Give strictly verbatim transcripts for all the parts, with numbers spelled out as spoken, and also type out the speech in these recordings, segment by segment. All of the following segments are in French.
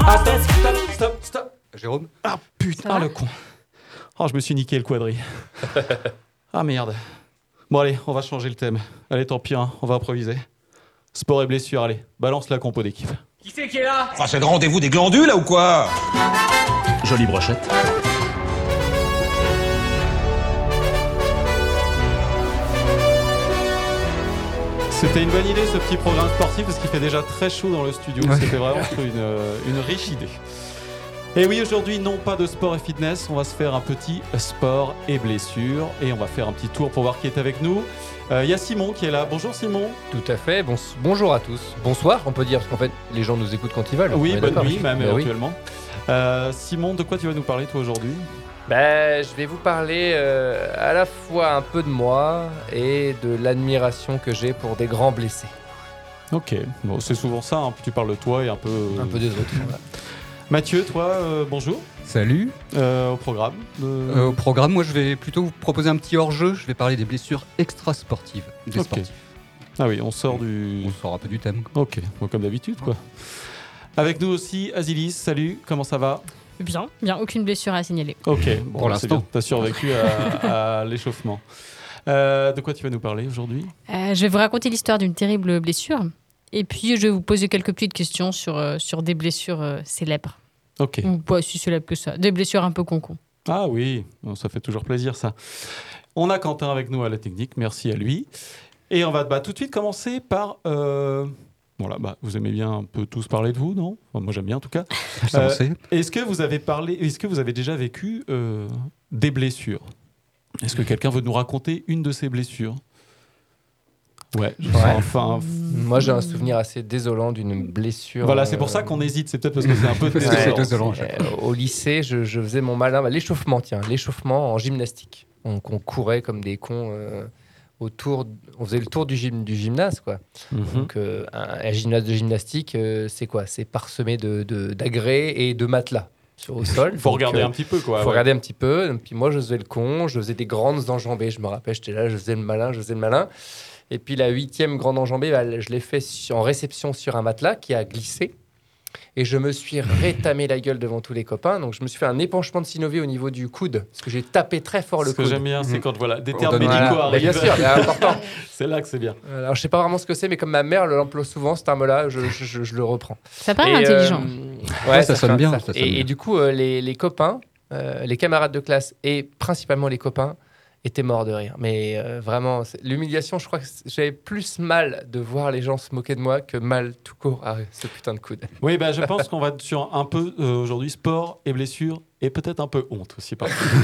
Ah, stop, stop, stop, stop. Jérôme ? Ah, putain, ah, le con. Oh, je me suis niqué le quadri. Ah, merde. Bon, allez, on va changer le thème. Allez, tant pis, hein, on va improviser. Sport et blessure, allez, balance la compo d'équipe. Qui c'est qui est là ? Enfin, c'est le rendez-vous des glandules, là, ou quoi ? Jolie brochette. C'était une bonne idée, ce petit programme sportif, parce qu'il fait déjà très chaud dans le studio. Ouais. C'était vraiment une, euh, une riche idée. Et oui, aujourd'hui, non pas de sport et fitness, on va se faire un petit sport et blessure. Et on va faire un petit tour pour voir qui est avec nous. Il euh, y a Simon qui est là. Bonjour Simon. Tout à fait. Bon, bonjour à tous. Bonsoir, on peut dire, parce qu'en fait, les gens nous écoutent quand ils veulent. Oui, bonne nuit même, ben éventuellement. Oui. Euh, Simon, de quoi tu vas nous parler, toi, aujourd'hui ? Ben, je vais vous parler euh, à la fois un peu de moi et de l'admiration que j'ai pour des grands blessés. Ok, bon, c'est souvent ça, hein. Tu parles de toi et un peu... Euh... Un peu des autres, voilà. Mathieu, toi, euh, bonjour. Salut. Euh, au programme de... euh, Au programme, moi je vais plutôt vous proposer un petit hors-jeu. Je vais parler des blessures extra-sportives. Des okay. sportifs. Ah oui, on sort du... On sort un peu du thème. Quoi. Ok, bon, comme d'habitude quoi. Avec nous aussi, Azilis, salut, comment ça va ? Bien, bien, aucune blessure à signaler. Ok, bon, pour l'instant. Tu as survécu à, à l'échauffement. Euh, de quoi tu vas nous parler aujourd'hui ? euh, Je vais vous raconter l'histoire d'une terrible blessure. Et puis, je vais vous poser quelques petites questions sur, euh, sur des blessures euh, célèbres. Ok. Ou pas si célèbres que ça. Des blessures un peu concon. Ah oui, ça fait toujours plaisir ça. On a Quentin avec nous à la technique, merci à lui. Et on va bah, tout de suite commencer par... Euh... Bon là, bah, vous aimez bien un peu tous parler de vous, non ? Enfin, moi j'aime bien en tout cas. Euh, est-ce que vous avez parlé, est-ce que vous avez déjà vécu euh, des blessures ? Est-ce que quelqu'un veut nous raconter une de ces blessures ? Ouais, je ouais. Enfin, moi j'ai un souvenir assez désolant d'une blessure. Voilà, c'est pour ça qu'on hésite, c'est peut-être parce que c'est un peu désolant. C'est désolant. Euh, au lycée, je, je faisais mon malin, bah, l'échauffement, tiens, l'échauffement en gymnastique. On, on courait comme des cons euh, autour, on faisait le tour du, gym, du gymnase, quoi. Mm-hmm. Donc euh, un, un gymnase de gymnastique, euh, c'est quoi ? C'est parsemé de, de, d'agrès et de matelas. Sur, au sol. Il faut donc, regarder euh, un petit peu, quoi. Il faut ouais. regarder un petit peu. Et puis moi, je faisais le con, je faisais des grandes enjambées. Je me rappelle, j'étais là, je faisais le malin, je faisais le malin. Et puis la huitième grande enjambée, bah, je l'ai fait en réception sur un matelas qui a glissé. Et je me suis rétamé la gueule devant tous les copains. Donc je me suis fait un épanchement de synovium au niveau du coude. Parce que j'ai tapé très fort le ce coude. Ce que j'aime bien, c'est quand voilà, des On termes médicaux voilà. arrivent. Bien sûr, c'est important. C'est là que c'est bien. Alors je sais pas vraiment ce que c'est, mais comme ma mère l'emploie souvent, ce terme-là, je, je, je, je le reprends. Ça paraît et intelligent. Euh, ouais, ouais, ça, ça sonne bien. Ça. Ça sonne et, bien. et du coup, euh, les, les copains, euh, les camarades de classe et principalement les copains, étaient morts de rire. Mais euh, vraiment, l'humiliation, je crois que j'avais plus mal de voir les gens se moquer de moi que mal tout court à ce putain de coude. Oui, bah, je pense qu'on va être sur un peu euh, aujourd'hui sport et blessures et peut-être un peu honte aussi.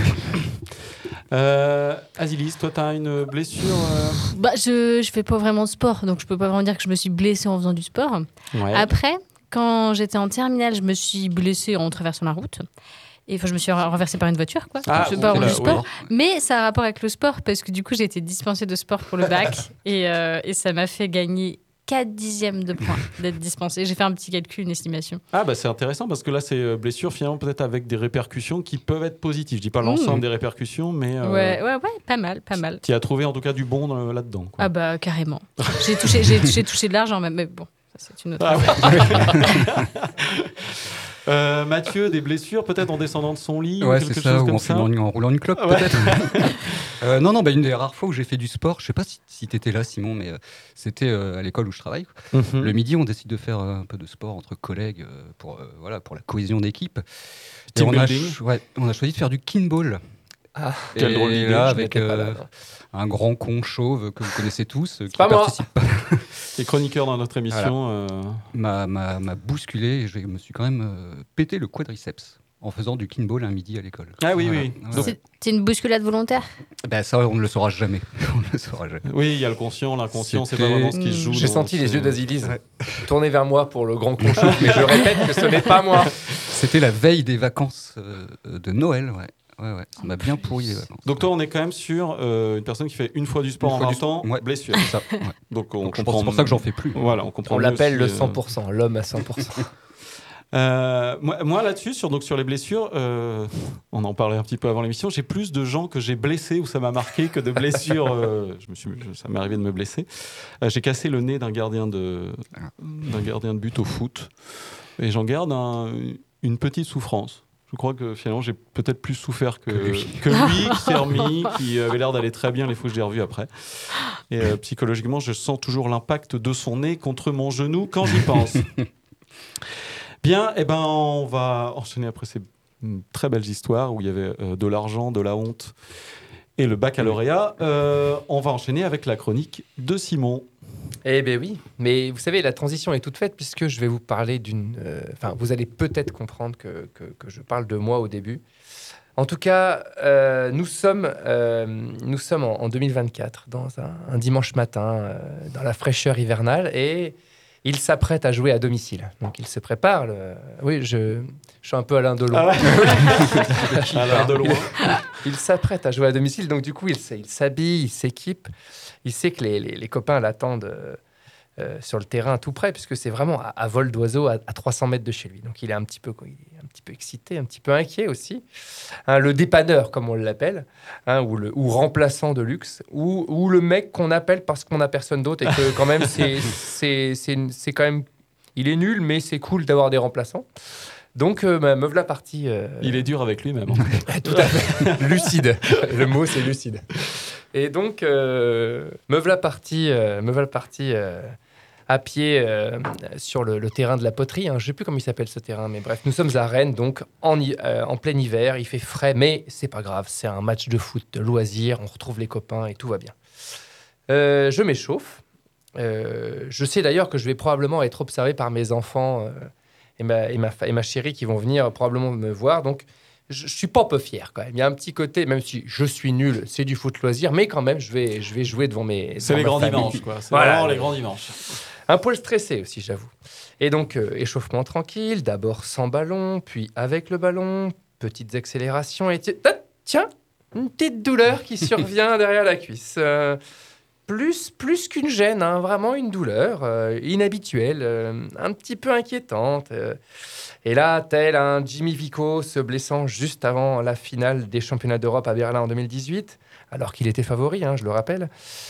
euh, Azilis, toi, tu as une blessure euh... bah, Je ne fais pas vraiment de sport, donc je ne peux pas vraiment dire que je me suis blessée en faisant du sport. Ouais. Après, quand j'étais en terminale, je me suis blessée en traversant la route. Et enfin, je me suis renversée par une voiture, quoi. Ah, je pas là, du sport. Oui. Mais ça a rapport avec le sport, parce que du coup, j'ai été dispensée de sport pour le bac. et, euh, et ça m'a fait gagner quatre dixièmes de points d'être dispensée. J'ai fait un petit calcul, une estimation. Ah, bah c'est intéressant, parce que là, c'est euh, blessure, finalement, peut-être avec des répercussions qui peuvent être positives. Je dis pas l'ensemble mmh. des répercussions, mais... Euh, ouais, ouais, ouais, pas mal, pas mal. Tu as trouvé, en tout cas, du bon dans, là-dedans, quoi. Ah bah, carrément. j'ai, touché, j'ai, j'ai touché de l'argent, même, mais bon, ça, c'est une autre... Ah, ouais. Euh, Mathieu, des blessures peut-être en descendant de son lit ouais, ou quelque c'est ça, chose ou comme en, ça. En, en roulant une clope ouais. peut-être. euh, non, non, bah, une des rares fois où j'ai fait du sport, je sais pas si, si tu étais là Simon, mais euh, c'était euh, à l'école où je travaille. Mm-hmm. Le midi, on décide de faire euh, un peu de sport entre collègues euh, pour, euh, voilà, pour la cohésion d'équipe. Et on, a ch- ouais, on a choisi de faire du kinball. Ah, quelle drôle d'idée, là, avec euh, là, un grand con chauve que vous connaissez tous, qui pas participe moi. pas. Qui est chroniqueur dans notre émission. Voilà. Euh... M'a, m'a, m'a bousculé et je me suis quand même euh, pété le quadriceps en faisant du kinball un midi à l'école. Ah oui, voilà. oui. Voilà. C'est, c'est une bousculade volontaire ? Ben ça, on ne le saura jamais. on ne le saura jamais. Oui, il y a le conscient, l'inconscient, C'était... c'est pas vraiment ce qui se joue. J'ai senti ce... les yeux d'Azilis ouais. tourner vers moi pour le grand con chauve, mais je répète que ce n'est pas moi. C'était la veille des vacances euh, de Noël, ouais. Ouais, ouais, ça m'a bien pourri les vacances. Donc toi, on est quand même sur euh, une personne qui fait une fois du sport une en vingt ans, ouais. blessure. C'est ça. Ouais. Donc on Donc, comprend. C'est pour ça que j'en fais plus. Voilà, on comprend. On l'appelle aussi, le cent pour cent, euh... l'homme à cent pour cent. euh, moi, moi là-dessus, sur donc sur les blessures, euh, on en parlait un petit peu avant l'émission. J'ai plus de gens que j'ai blessés où ça m'a marqué que de blessures. euh, je me suis, ça m'est arrivé de me blesser. Euh, j'ai cassé le nez d'un gardien de, d'un gardien de but au foot. Et j'en garde un, une petite souffrance. Je crois que finalement, j'ai peut-être plus souffert que, que lui, que lui qui s'est remis, qui avait l'air d'aller très bien les fois que je l'ai revu après. Et euh, psychologiquement, je sens toujours l'impact de son nez contre mon genou quand j'y pense. Bien, eh ben, on va enchaîner après ces très belles histoires où il y avait euh, de l'argent, de la honte et le baccalauréat. Euh, on va enchaîner avec la chronique de Simon. Eh bien oui, mais vous savez, la transition est toute faite puisque je vais vous parler d'une... Enfin, euh, vous allez peut-être comprendre que, que, que je parle de moi au début. En tout cas, euh, nous sommes, euh, nous sommes en, en deux mille vingt-quatre, dans un, un dimanche matin, euh, dans la fraîcheur hivernale, et il s'apprête à jouer à domicile. Donc il se prépare. Le... Oui, je, je suis un peu Alain Delon. Ah ouais. Alain Delon. Il s'apprête à jouer à domicile, donc du coup, il, il s'habille, il s'équipe. Il sait que les, les, les copains l'attendent euh, euh, sur le terrain tout près, puisque c'est vraiment à, à vol d'oiseau, à, à trois cents mètres de chez lui. Donc il est un petit peu, il est un petit peu excité, un petit peu inquiet aussi. Hein, le dépanneur, comme on l'appelle, hein, ou, le, ou remplaçant de luxe, ou, ou le mec qu'on appelle parce qu'on n'a personne d'autre et que quand même, c'est, c'est, c'est, c'est quand même... Il est nul, mais c'est cool d'avoir des remplaçants. Donc, euh, bah, me voilà parti. Euh... Il est dur avec lui-même. Tout à fait. Lucide. Le mot, c'est lucide. Et donc, euh, me voilà parti, euh, me voilà parti euh, à pied euh, sur le, le terrain de la poterie. Hein. Je ne sais plus comment il s'appelle ce terrain, mais bref, nous sommes à Rennes, donc en, euh, en plein hiver. Il fait frais, mais c'est pas grave. C'est un match de foot, de loisir. On retrouve les copains et tout va bien. Euh, je m'échauffe. Euh, je sais d'ailleurs que je vais probablement être observé par mes enfants. Euh, Et ma, et, ma, et ma chérie qui vont venir probablement me voir. Donc, je ne suis pas un peu fier quand même. Il y a un petit côté, même si je suis nul, c'est du foot loisir, mais quand même, je vais, je vais jouer devant mes C'est devant les grands famille. dimanches, quoi. C'est voilà, vraiment les grands dimanches. Un poil stressé aussi, j'avoue. Et donc, euh, échauffement tranquille, d'abord sans ballon, puis avec le ballon, petites accélérations, et t- tiens, une petite douleur qui survient derrière la cuisse. Euh, Plus, plus qu'une gêne, hein, vraiment une douleur euh, inhabituelle, euh, un petit peu inquiétante. Euh. Et là, tel un Jimmy Vico se blessant juste avant la finale des championnats d'Europe à Berlin en deux mille dix-huit, alors qu'il était favori, hein, je le rappelle.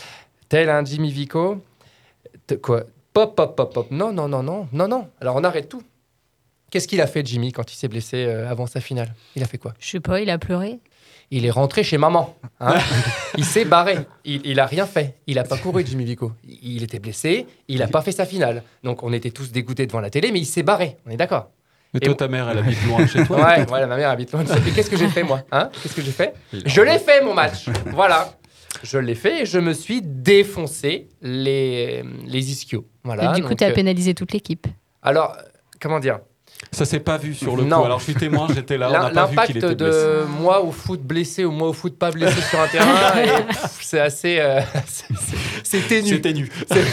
Tel un Jimmy Vico... Te, quoi Pop, pop, pop, pop. Non, non, non, non, non, non. Alors on arrête tout. Qu'est-ce qu'il a fait, Jimmy, quand il s'est blessé euh, avant sa finale ? Il a fait quoi ? Je sais pas, il a pleuré. Il est rentré chez maman. Hein. Il s'est barré. Il, il a rien fait. Il a pas couru, Jimmy Vico. Il, il était blessé. Il a pas fait sa finale. Donc on était tous dégoûtés devant la télé, mais il s'est barré. On est d'accord. Mais toi, Et ta mère, elle habite loin de chez toi. Ouais, voilà, ma mère habite loin de chez toi. Et qu'est-ce que j'ai fait, moi hein Qu'est-ce que j'ai fait Je l'ai fait, mon match. Voilà. Je l'ai fait et je me suis défoncé les, les ischios. Voilà. Et du coup, tu as euh... pénalisé toute l'équipe. Alors, comment dire ? Ça s'est pas vu sur le non. coup. Alors je suis témoin, j'étais là, on n'a pas vu qu'il était blessé. L'impact de moi au foot blessé ou moi au foot pas blessé sur un terrain, et, pff, c'est assez, euh, c'est, c'est, c'est ténu. C'est ténu. C'est...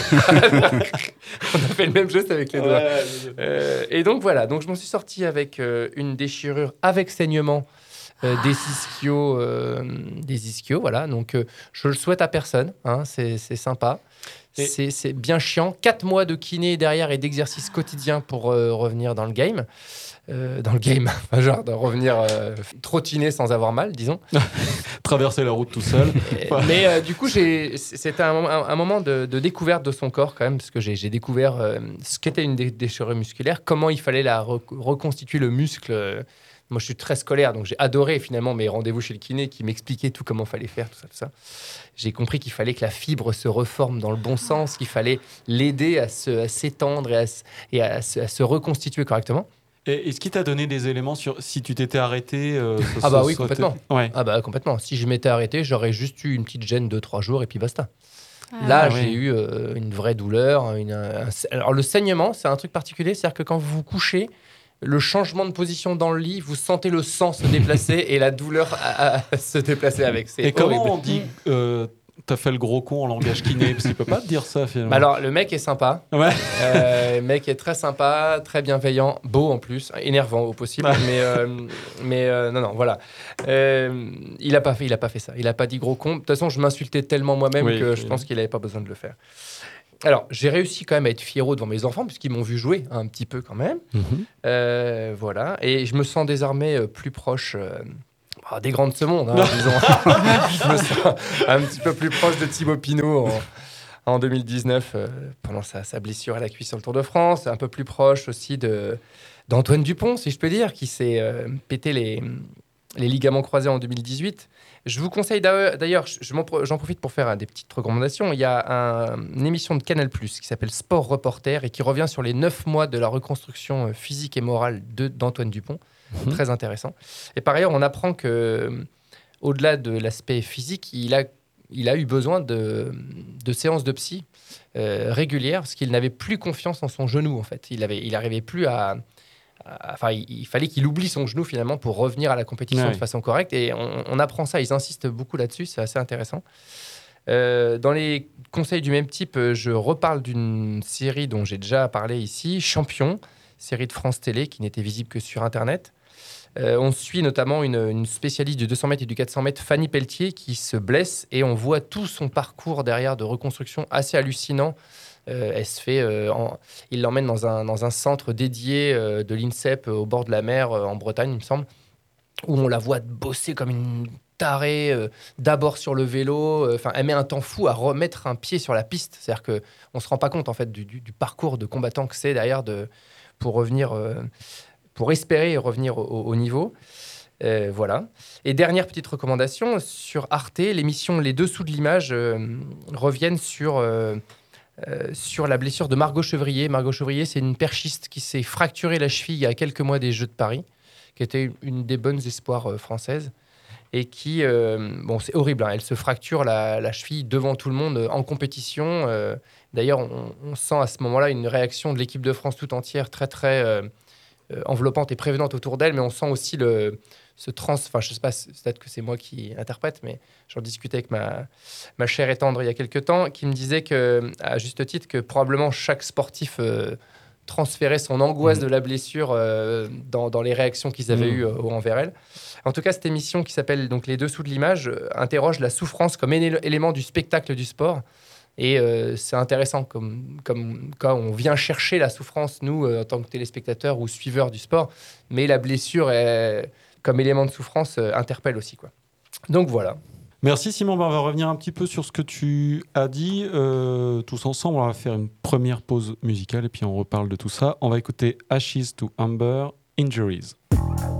on a fait le même geste avec les doigts. Ouais, euh, et donc voilà, donc je m'en suis sorti avec euh, une déchirure avec saignement euh, des ischios, euh, des ischios, voilà. Donc euh, je le souhaite à personne, hein, c'est, c'est sympa. C'est, c'est bien chiant. Quatre mois de kiné derrière et d'exercice quotidien pour euh, revenir dans le game. Euh, dans le game, genre de revenir euh, trottiner sans avoir mal, disons. Traverser la route tout seul. Et, mais euh, du coup, j'ai, c'était un, un, un moment de, de découverte de son corps quand même, parce que j'ai, j'ai découvert euh, ce qu'était une dé- déchirure musculaire, comment il fallait la re- reconstituer le muscle. Euh, Moi, je suis très scolaire, donc j'ai adoré finalement mes rendez-vous chez le kiné qui m'expliquait tout comment fallait faire, tout ça, tout ça. J'ai compris qu'il fallait que la fibre se reforme dans le bon sens, qu'il fallait l'aider à, se, à s'étendre et, à, et à, se, à se reconstituer correctement. Et est-ce qu'il t'a donné des éléments sur si tu t'étais arrêté euh, ça, Ah bah ça, oui, ça, complètement. Ouais. Ah bah complètement. Si je m'étais arrêté, j'aurais juste eu une petite gêne de trois jours et puis basta. Ah, Là, ouais. j'ai eu euh, une vraie douleur. Une, un... Alors le saignement, c'est un truc particulier, c'est-à-dire que quand vous vous couchez, le changement de position dans le lit, vous sentez le sang se déplacer et la douleur à, à se déplacer avec. C'est et horrible. comment on dit euh, t'as fait le gros con en langage kiné parce qu'il peut pas te dire ça finalement. Bah alors le mec est sympa. Ouais. Euh, le mec est très sympa, très bienveillant, beau en plus, énervant au possible. Ouais. Mais euh, mais euh, non non voilà. Euh, il a pas fait il a pas fait ça. Il a pas dit gros con. De toute façon je m'insultais tellement moi-même oui, que oui. je pense qu'il avait pas besoin de le faire. Alors, j'ai réussi quand même à être fiero devant mes enfants, puisqu'ils m'ont vu jouer un petit peu quand même. Mm-hmm. Euh, voilà. Et je me sens désormais euh, plus proche euh, bah, des grands de ce monde, hein, disons. Je me sens un petit peu plus proche de Thibaut Pinot en, en deux mille dix-neuf, euh, pendant sa, sa blessure à la cuisse sur le Tour de France, un peu plus proche aussi de, d'Antoine Dupont, si je peux dire, qui s'est euh, pété les, les ligaments croisés en deux mille dix-huit. Je vous conseille d'ailleurs, je m'en, j'en profite pour faire des petites recommandations. Il y a un, une émission de Canal plus, qui s'appelle Sport Reporter et qui revient sur les neuf mois de la reconstruction physique et morale de, d'Antoine Dupont. Mmh. Très intéressant. Et par ailleurs, on apprend que, au-delà de l'aspect physique, il a, il a eu besoin de, de séances de psy euh, régulières parce qu'il n'avait plus confiance en son genou, en fait. Il avait, il n'arrivait plus à... Enfin, il, il fallait qu'il oublie son genou finalement pour revenir à la compétition ouais. de façon correcte. Et on, on apprend ça, ils insistent beaucoup là-dessus, c'est assez intéressant. Euh, dans les conseils du même type, je reparle d'une série dont j'ai déjà parlé ici, Champion, série de France Télé qui n'était visible que sur Internet. Euh, on suit notamment une, une spécialiste du deux cents mètres et du quatre cents mètres, Fanny Pelletier, qui se blesse et on voit tout son parcours derrière de reconstruction assez hallucinant. Euh, elle se fait, euh, en, il l'emmène dans un, dans un centre dédié euh, de l'INSEP euh, au bord de la mer euh, en Bretagne, il me semble, où on la voit bosser comme une tarée, euh, d'abord sur le vélo. Enfin, euh, elle met un temps fou à remettre un pied sur la piste. C'est-à-dire qu'on ne se rend pas compte en fait, du, du, du parcours de combattant que c'est derrière de, pour, revenir, euh, pour espérer revenir au, au niveau. Euh, voilà. Et dernière petite recommandation, sur Arte, l'émission Les Dessous de l'image euh, reviennent sur... Euh, Euh, sur la blessure de Margot Chevrier. Margot Chevrier, c'est une perchiste qui s'est fracturé la cheville il y a quelques mois des Jeux de Paris, qui était une des bonnes espoirs euh, françaises, et qui, euh, bon, c'est horrible, hein, elle se fracture la, la cheville devant tout le monde euh, en compétition. Euh, d'ailleurs, on, on sent à ce moment-là une réaction de l'équipe de France tout entière très, très euh, euh, enveloppante et prévenante autour d'elle, mais on sent aussi le... ce trans, enfin je sais pas, peut-être que c'est moi qui interprète, mais j'en discutais avec ma, ma chère et tendre il y a quelques temps, qui me disait que, à juste titre, que probablement chaque sportif euh, transférait son angoisse mmh. de la blessure euh, dans, dans les réactions qu'ils avaient mmh. eues euh, envers elle. En tout cas, cette émission qui s'appelle donc Les Dessous de l'image euh, interroge la souffrance comme éle- élément du spectacle du sport. Et euh, c'est intéressant comme, comme quand on vient chercher la souffrance, nous, euh, en tant que téléspectateurs ou suiveurs du sport, mais la blessure est... comme élément de souffrance, euh, interpelle aussi, quoi. Donc voilà. Merci Simon, on va revenir un petit peu sur ce que tu as dit. Euh, tous ensemble, on va faire une première pause musicale et puis on reparle de tout ça. On va écouter Ashes to Amber, Injuries.